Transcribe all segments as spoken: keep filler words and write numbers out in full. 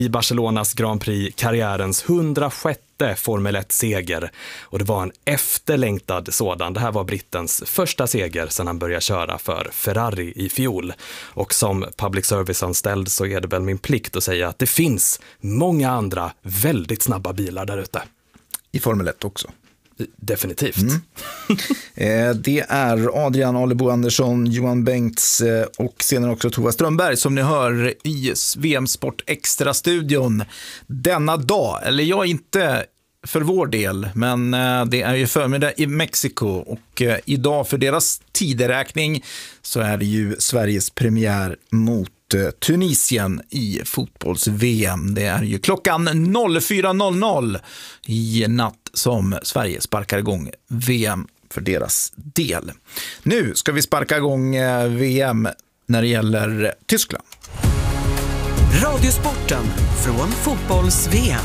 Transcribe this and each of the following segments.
i Barcelonas Grand Prix karriärens hundrasjätte Formel ett-seger. Och det var en efterlängtad sådan. Det här var brittens första seger sedan han började köra för Ferrari i fjol. Och som public service-anställd så är det väl min plikt att säga att det finns många andra väldigt snabba bilar där ute. I Formel ett också. Definitivt. Mm. eh, det är Adrian Alebo Andersson, Johan Bengts eh, och senare också Tova Strömberg som ni hör i V M Sport Extra-studion denna dag. Eller jag inte för vår del, men eh, det är ju förmiddag i Mexiko och eh, idag för deras tideräkning så är det ju Sveriges premiär mot Tunisien i fotbolls-V M. Det är ju klockan fyra noll noll i natt som Sverige sparkar igång V M för deras del. Nu ska vi sparka igång V M när det gäller Tyskland. Radiosporten från fotbolls-V M.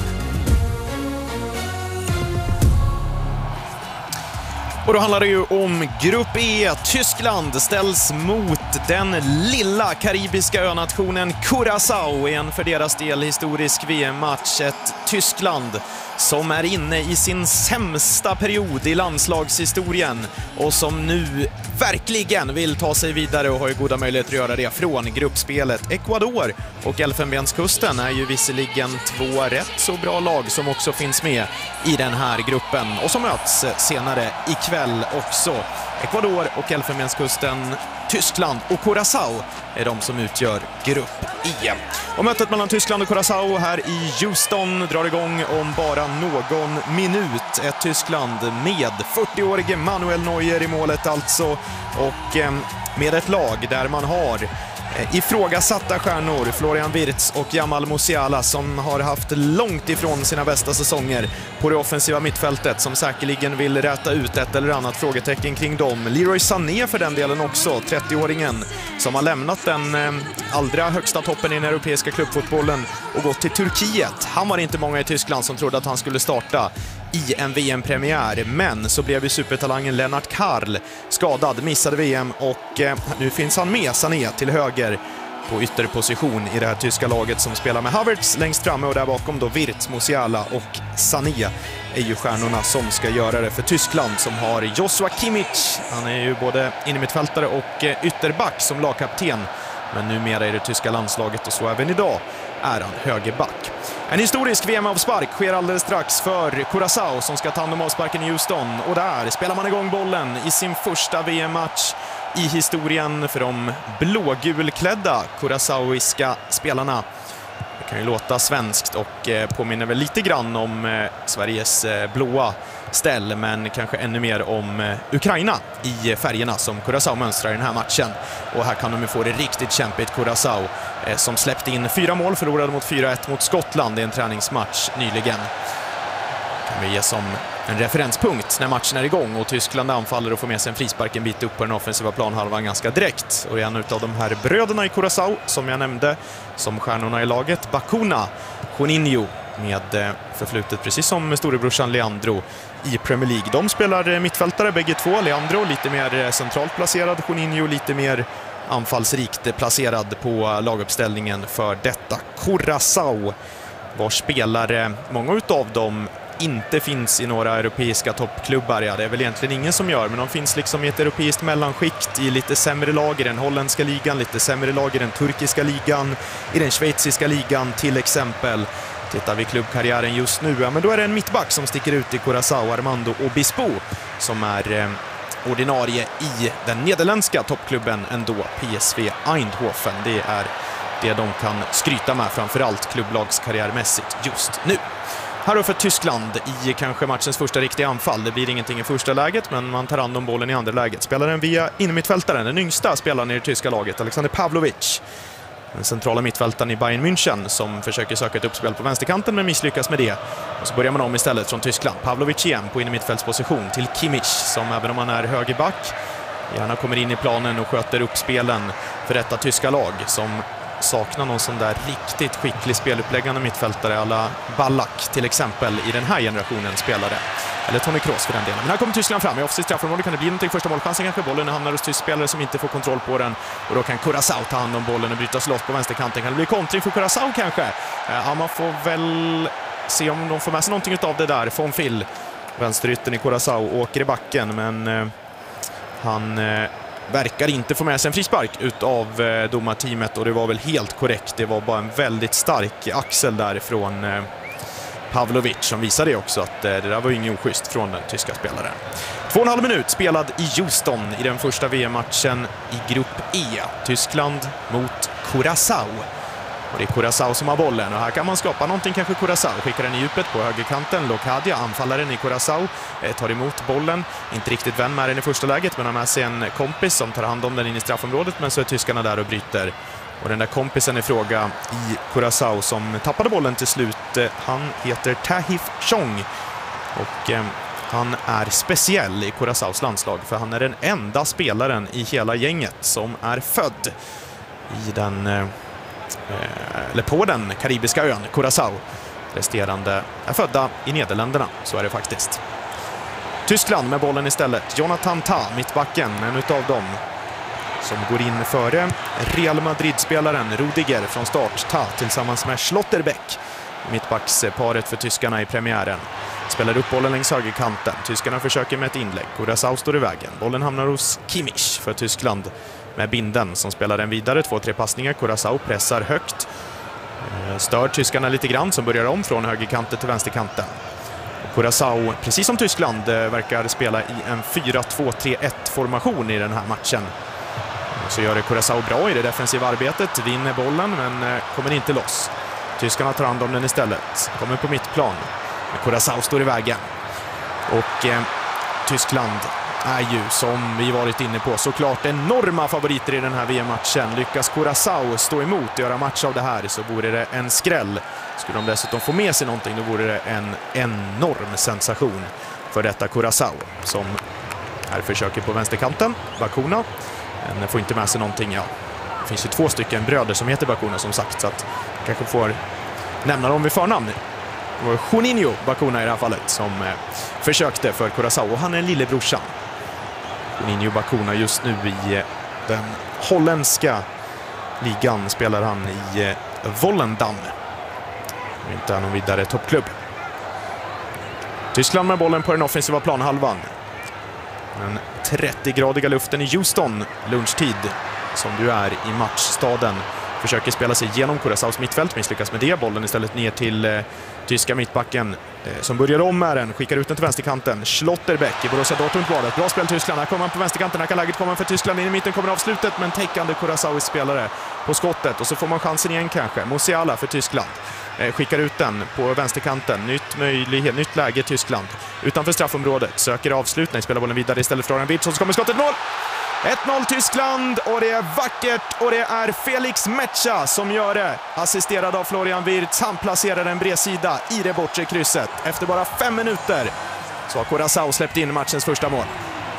Och då handlar det ju om Grupp E. Tyskland ställs mot den lilla karibiska önationen Curaçao i en för deras del historisk V M-match. Ett Tyskland som är inne i sin sämsta period i landslagshistorien och som nu verkligen vill ta sig vidare och har ju goda möjligheter att göra det från gruppspelet. Ecuador och Elfenbenskusten är ju visserligen två rätt så bra lag som också finns med i den här gruppen och som möts senare ikväll också. Ecuador och Elfenbenskusten, Tyskland och Curaçao är de som utgör grupp E. Och mötet mellan Tyskland och Curaçao här i Houston drar igång om bara någon minut. Ett Tyskland med fyrtioårige Manuel Neuer i målet alltså och med ett lag där man har ifrågasatta stjärnor, Florian Wirtz och Jamal Musiala som har haft långt ifrån sina bästa säsonger på det offensiva mittfältet som säkerligen vill räta ut ett eller annat frågetecken kring dem. Leroy Sané för den delen också, trettioåringen som har lämnat den allra högsta toppen i den europeiska klubbfotbollen och gått till Turkiet. Han var inte många i Tyskland som trodde att han skulle starta i en V M-premiär, men så blev ju supertalangen Lennart Karl skadad, missade V M och eh, nu finns han med, Sané till höger på ytterposition i det här tyska laget som spelar med Havertz längst framme och där bakom då Wirtz, Musiala och Sané är ju stjärnorna som ska göra det för Tyskland som har Joshua Kimmich. Han är ju både innermittfältare och eh, ytterback som lagkapten, men numera är det tyska landslaget och så även idag är han högerback. En historisk V M-avspark sker alldeles strax för Curaçao som ska ta hand om avsparken i Houston. Och där spelar man igång bollen i sin första V M-match i historien för de blågulklädda curaçaoiska spelarna. Det kan ju låta svenskt och påminner väl lite grann om Sveriges blåa ställ, men kanske ännu mer om Ukraina i färgerna som Curaçao mönstrar i den här matchen. Och här kan de ju få det riktigt kämpigt, Curaçao som släppte in fyra mål, förlorade mot fyra ett mot Skottland i en träningsmatch nyligen. Kan vi ge som en referenspunkt när matchen är igång och Tyskland anfaller och får med sig en frispark en bit upp på den offensiva planhalvan ganska direkt. Och en av de här bröderna i Curaçao som jag nämnde som stjärnorna i laget, Bacuna Juninho, med förflutet precis som storebrorsan Leandro i Premier League. De spelar mittfältare bägge två, Leandro lite mer centralt placerad, Juninho lite mer anfallsrikt placerad på laguppställningen för detta Curaçao, var spelare, många utav dem inte finns i några europeiska toppklubbar. Ja, det är väl egentligen ingen som gör, men de finns liksom i ett europeiskt mellanskikt i lite sämre lag i den holländska ligan, lite sämre lag i den turkiska ligan, i den schweiziska ligan till exempel. Tittar vi klubbkarriären just nu, ja, men då är det en mittback som sticker ut i Curaçao, Armando Obispo, som är eh, ordinarie i den nederländska toppklubben ändå, P S V Eindhoven. Det är det de kan skryta med framförallt klubblagskarriärmässigt just nu. Här då för Tyskland i kanske matchens första riktiga anfall. Det blir ingenting i första läget, men man tar hand om bollen i andra läget. Spelar den via innermittfältaren, den yngsta spelaren i det tyska laget, Alexander Pavlovic. Den centrala mittfältaren i Bayern München som försöker söka ett uppspel på vänsterkanten men misslyckas med det. Och så börjar man om istället från Tyskland. Pavlovic igen på innermittfältsposition till Kimmich som även om han är högerback gärna kommer in i planen och sköter upp spelen för detta tyska lag som saknar någon sån där riktigt skicklig speluppläggande mittfältare alla Ballack till exempel i den här generationen spelare. Eller Toni Kroos för den delen. Men här kommer Tyskland fram. I offside straffområdet kan det bli någonting. Första målchansen kanske. Bollen hamnar hos tysk spelare som inte får kontroll på den. Och då kan Curaçao ta hand om bollen och bryta slott på vänsterkanten. Kan det bli kontring för Curaçao kanske? Ja, man får väl se om de får med sig någonting av det där. Von Phil, vänsterytten i Curaçao, åker i backen. Men eh, han eh, verkar inte få med sig en frispark utav eh, domarteamet. Och det var väl helt korrekt. Det var bara en väldigt stark axel därifrån eh, Pavlovic som visade det också att eh, det där var ju ingen oschysst från den tyska spelaren. Två och en halv minut spelad i Houston i den första V M-matchen i grupp E. Tyskland mot Curaçao. Och det är Curaçao som har bollen och här kan man skapa någonting kanske. Curaçao skickar den i djupet på högerkanten. Locadia, anfallaren i Curaçao, eh, tar emot bollen. Inte riktigt vän med den i första läget men har med sig en kompis som tar hand om den in i straffområdet. Men så är tyskarna där och bryter. Och den där kompisen i fråga i Curaçao som tappade bollen till slut, han heter Tahith Chong. Och eh, han är speciell i Curaçaos landslag för han är den enda spelaren i hela gänget som är född i den, eh, eller på den karibiska ön Curaçao. Resterande är födda i Nederländerna, så är det faktiskt. Tyskland med bollen istället. Jonathan Tah, mittbacken, en utav dem som går in före Real Madrid-spelaren Rudiger från start. Tah tillsammans med Schlotterbeck, mittbacksparet för tyskarna i premiären. Spelar upp bollen längs högerkanten. Tyskarna försöker med ett inlägg. Curaçao står i vägen. Bollen hamnar hos Kimmich för Tyskland med binden som spelar den vidare. Två, tre passningar. Curaçao pressar högt. Stör tyskarna lite grann som börjar om från högerkanten till vänsterkanten. Curaçao, precis som Tyskland, verkar spela i en fyra två tre ett formation i den här matchen. Så gör det Curaçao bra i det defensiva arbetet. Vinner bollen men kommer inte loss. Tyskarna tar hand om den istället. Kommer på mittplan. Men Curaçao står i vägen. Och eh, Tyskland är ju, som vi varit inne på, såklart enorma favoriter i den här V M-matchen. Lyckas Curaçao stå emot och göra match av det här så vore det en skräll. Skulle de dessutom få med sig någonting, då vore det en enorm sensation för detta Curaçao som här försöker på vänsterkanten. Bacuna. Den får inte med sig någonting, ja. Det finns ju två stycken bröder som heter Bacuna som sagt, så att kanske får nämna dem vid förnamn. Det var Juninho Bacuna i det här fallet som eh, försökte för Curaçao och han är lillebrorsan. Juninho Bacuna just nu i eh, den holländska ligan spelar han i eh, Volendam. Inte någon vidare toppklubb. Tyskland med bollen på den offensiva planhalvan. Den trettio-gradiga luften i Houston, lunchtid, som du är i matchstaden. Försöker spela sig genom Curaçaos mittfält, misslyckas med det. Bollen istället ner till eh, tyska mittbacken eh, som börjar om med den. Skickar ut den till vänsterkanten. Schlotterbeck i Borussia Dortmund var det. Bra spel Tyskland. Här kommer man på vänsterkanten. Här kan läget komma för Tyskland. In i mitten kommer avslutet, men täckande Curaçaos spelare på skottet. Och så får man chansen igen kanske. Musiala för Tyskland. Eh, skickar ut den på vänsterkanten. Nytt möjlighet, nytt läge Tyskland. Utanför straffområdet. Söker avslutning. Spelar bollen vidare istället för Florian Wirtz. Och så kommer skottet, mål! ett noll Tyskland och det är vackert och det är Felix Metscha som gör det. Assisterad av Florian Wirtz. Han placerar en bredsida i det bortre krysset. Efter bara fem minuter så har Curaçao släppt in matchens första mål.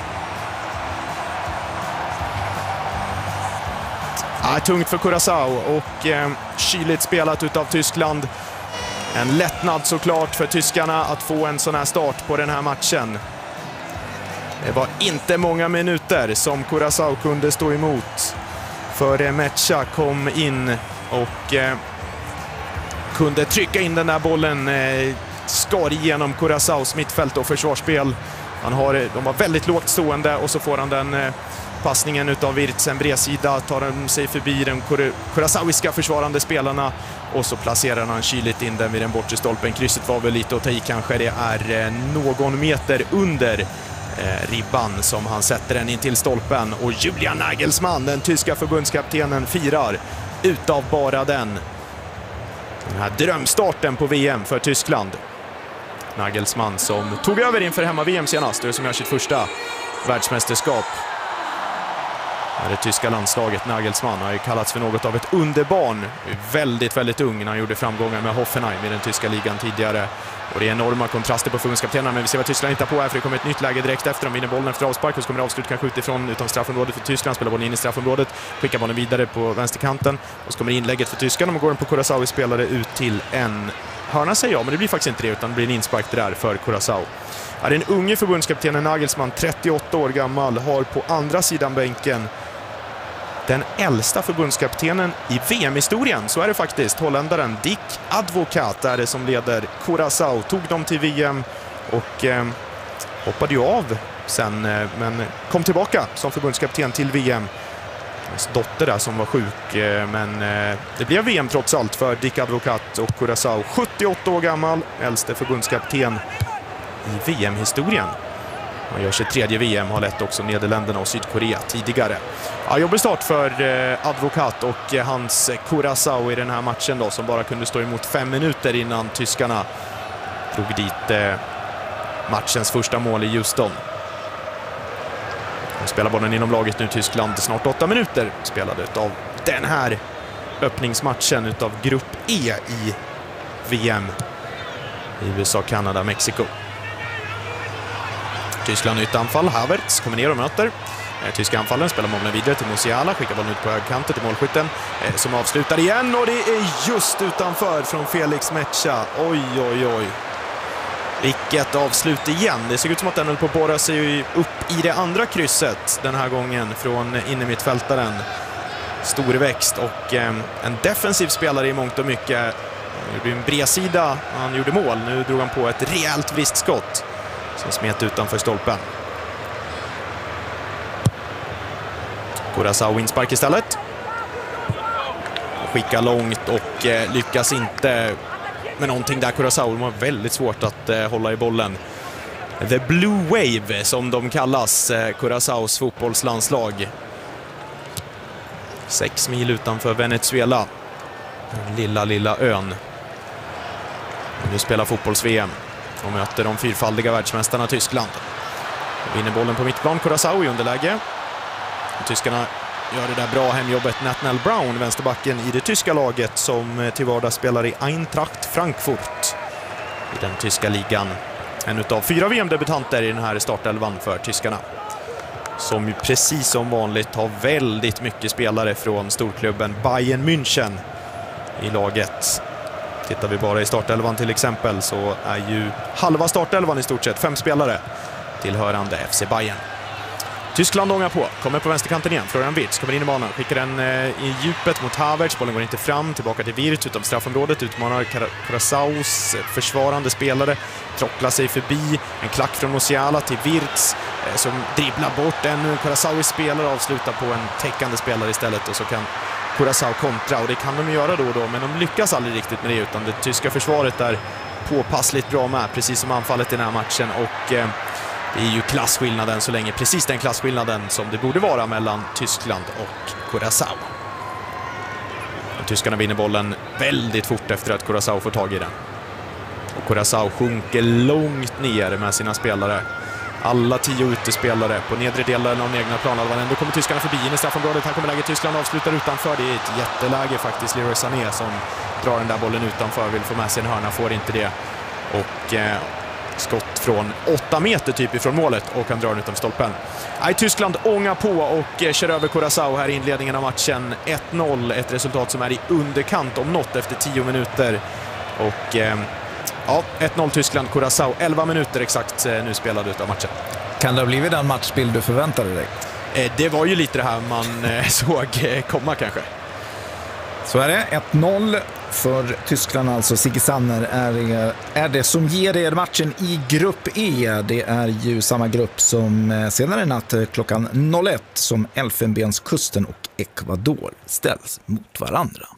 Ja, tungt för Curaçao och eh, kyligt spelat utav Tyskland. En lättnad såklart för tyskarna att få en sån här start på den här matchen. Det var inte många minuter som Curaçao kunde stå emot. För Metscha kom in och eh, kunde trycka in den där bollen. Eh, skar igenom Curaçaos mittfält och försvarsspel. Han har, de var väldigt lågt stående och så får han den eh, passningen utav Wirtz, en bredsida. Tar de sig förbi de Curaçaoiska försvarande spelarna. Och så placerar han kyligt in den vid den bortre stolpen. Krysset var väl lite att ta i kanske. Det är eh, någon meter under Eh, ribban som han sätter den in till stolpen och Julian Nagelsmann, den tyska förbundskaptenen, firar utav bara den den här drömstarten på V M för Tyskland. Nagelsmann som tog över inför hemma-V M senast och som gör sitt första världsmästerskap. Det tyska landslaget. Nagelsmann har ju kallats för något av ett underbarn. Väldigt, väldigt ung när han gjorde framgångar med Hoffenheim i den tyska ligan tidigare. Och det är enorma kontraster på förbundskaptenerna, men vi ser vad Tyskland hittar på här, för det kommer ett nytt läge direkt efter. De vinner bollen efter avspark och så kommer avslut kanske utifrån utan straffområdet för Tyskland. Spelar bollen in i straffområdet, skickar bollen vidare på vänsterkanten och så kommer inlägget för Tyskland och går den på Curaçao spelare ut till en hörna säger jag, men det blir faktiskt inte det, utan det blir en inspark där för Curaçao. Ja, den unge förbundskaptenen Nagelsmann, trettioåtta år gammal, har på andra sidan bänken den äldsta förbundskaptenen i V M-historien. Så är det faktiskt. Holländaren Dick Advocaat är det som leder Curaçao. Tog dem till V M och eh, hoppade ju av sen, eh, men kom tillbaka som förbundskapten till V M. Hans dotter där som var sjuk, eh, men eh, det blev V M trots allt för Dick Advocaat och Curaçao. sjuttioåtta år gammal, äldste förbundskapten i V M-historien. Han gör sig tredje V M, har lett också Nederländerna och Sydkorea tidigare. Ja, jobbig start för eh, Advocaat och eh, hans Curaçao i den här matchen då, som bara kunde stå emot fem minuter innan tyskarna drog dit eh, matchens första mål i Houston. De spelar bollen inom laget nu, Tyskland, snart åtta minuter spelade av den här öppningsmatchen utav grupp E i V M i U S A, Kanada, Mexiko. Tyskland ut anfall, Havertz kommer ner och möter. Tyska anfallen spelar bollen vidare till Musiala, skickar bollen ut på högkanten till målskytten som avslutar igen, och det är just utanför från Felix Mecha. Oj, oj, oj. Vilket avslut igen. Det ser ut som att den höll på att borra sig upp i det andra krysset den här gången från innermittfältaren. Storväxt och eh, en defensiv spelare i mångt och mycket. Det blir en bredsida, han gjorde mål. Nu drog han på ett rejält vristskott som smet utanför stolpen. Curaçao inspark istället. Skickar långt och eh, lyckas inte med någonting där. Curaçao, de har väldigt svårt att eh, hålla i bollen. The Blue Wave som de kallas, eh, Curaçaos fotbollslandslag. Sex mil utanför Venezuela. Den lilla, lilla ön. Och nu spelar fotbolls-V M och möter de fyrfaldiga världsmästarna Tyskland. Vinner bollen på mittplan, Curaçao i underläge. Tyskarna gör det där bra hemjobbet. Nathaniel Brown, vänsterbacken i det tyska laget, som till vardags spelar i Eintracht Frankfurt i den tyska ligan. En utav fyra V M-debutanter i den här startelvan för tyskarna, som ju precis som vanligt har väldigt mycket spelare från storklubben Bayern München i laget. Tittar vi bara i startelvan till exempel, så är ju halva startelvan i stort sett fem spelare tillhörande F C Bayern. Tyskland ångar på, kommer på vänsterkanten igen. Florian Wirtz kommer in i banan, skickar den eh, i djupet mot Havertz. Bollen går inte fram, tillbaka till Wirtz utom straffområdet. Utmanar Curaçaos försvarande spelare, trocklar sig förbi. En klack från Musiala till Wirtz eh, som dribblar bort en Curaçaos spelare, avslutar på en täckande spelare istället, och så kan Curaçao kontra, och det kan de göra då och då, men de lyckas aldrig riktigt med det, utan det tyska försvaret är påpassligt bra med, precis som anfallet i den här matchen. Och eh, det är ju klassskillnaden så länge, precis den klassskillnaden som det borde vara mellan Tyskland och Curaçao. Tyskarna vinner bollen väldigt fort efter att Curaçao får tag i den. Och Curaçao sjunker långt ner med sina spelare. Alla tio utespelare på nedre delen av den egna planhalvan. Ändå kommer tyskarna förbi in i straffområdet. Här kommer läget, Tyskland avslutar utanför. Det är ett jätteläge faktiskt. Leroy Sané som drar den där bollen utanför, vill få med sig en hörna, får inte det. Och eh, skott från åtta meter typ ifrån målet, och han drar den utanför stolpen. Nej, Tyskland ångar på och eh, kör över Curaçao här i inledningen av matchen. ett noll, ett resultat som är i underkant om något efter tio minuter. Och eh, ja, ett noll Tyskland, Curaçao, elva minuter exakt eh, nu spelade ut av matchen. Kan det ha blivit den matchbild du förväntade dig? Eh, det var ju lite det här man eh, såg eh, komma kanske. Så är det, ett noll för Tyskland alltså. Sigge Sanner är, är det som ger er matchen i grupp E. Det är ju samma grupp som senare i natt klockan noll ett som Elfenbenskusten och Ecuador ställs mot varandra.